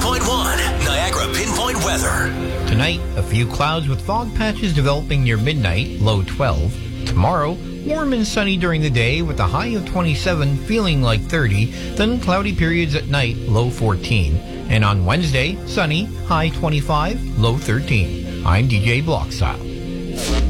101.1 Niagara Pinpoint Weather. Tonight, a few clouds with fog patches developing near midnight, low 12. Tomorrow, warm and sunny during the day with a high of 27, feeling like 30. Then cloudy periods at night, low 14. And on Wednesday, sunny, high 25, low 13. I'm DJ Blockstyle.